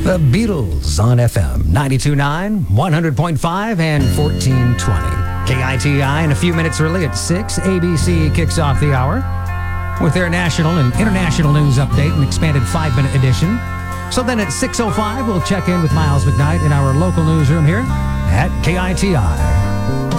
The Beatles on FM 92.9, 100.5, and 1420. KITI in a few minutes early at 6. ABC kicks off the hour with their national and international news update and expanded 5-minute edition. So then at 6:05, we'll check in with Miles McKnight in our local newsroom here at KITI.